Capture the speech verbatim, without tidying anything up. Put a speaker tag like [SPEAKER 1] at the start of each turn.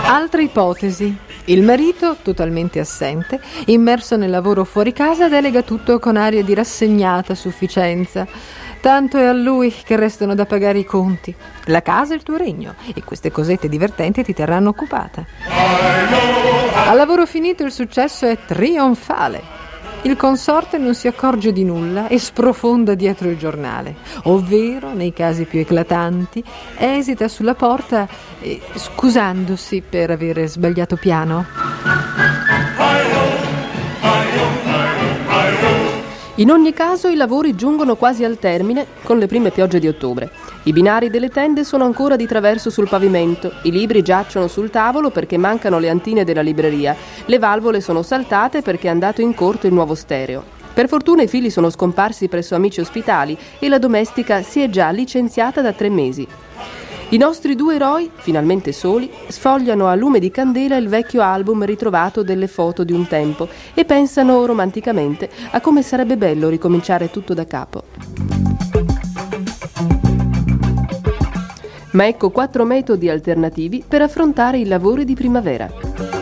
[SPEAKER 1] Altra ipotesi. Il marito, totalmente assente, immerso nel lavoro fuori casa, delega tutto con aria di rassegnata sufficienza. Tanto è a lui che restano da pagare i conti. La casa è il tuo regno e queste cosette divertenti ti terranno occupata. Al lavoro finito il successo è trionfale. Il consorte non si accorge di nulla e sprofonda dietro il giornale, ovvero, nei casi più eclatanti, esita sulla porta eh, scusandosi per avere sbagliato piano.
[SPEAKER 2] In ogni caso i lavori giungono quasi al termine con le prime piogge di ottobre. I binari delle tende sono ancora di traverso sul pavimento, i libri giacciono sul tavolo perché mancano le antine della libreria, le valvole sono saltate perché è andato in corto il nuovo stereo. Per fortuna i figli sono scomparsi presso amici ospitali e la domestica si è già licenziata da tre mesi. I nostri due eroi, finalmente soli, sfogliano a lume di candela il vecchio album ritrovato delle foto di un tempo e pensano romanticamente a come sarebbe bello ricominciare tutto da capo. Ma ecco quattro metodi alternativi per affrontare i lavori di primavera.